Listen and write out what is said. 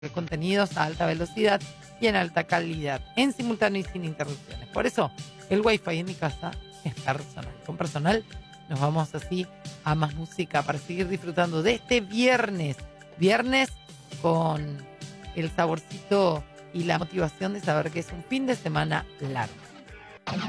contenidos a alta velocidad y en alta calidad, en simultáneo y sin interrupciones. Por eso, el Wi-Fi en mi casa es personal. Con personal nos vamos así a más música para seguir disfrutando de este viernes. Viernes con el saborcito y la motivación de saber que es un fin de semana largo.